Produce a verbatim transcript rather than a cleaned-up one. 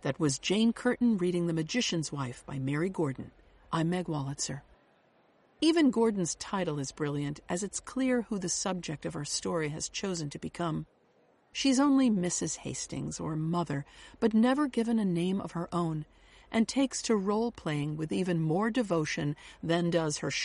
That was Jane Curtin reading The Magician's Wife by Mary Gordon. I'm Meg Wolitzer. Even Gordon's title is brilliant, as it's clear who the subject of our story has chosen to become. She's only Missus Hastings, or Mother, but never given a name of her own, and takes to role-playing with even more devotion than does her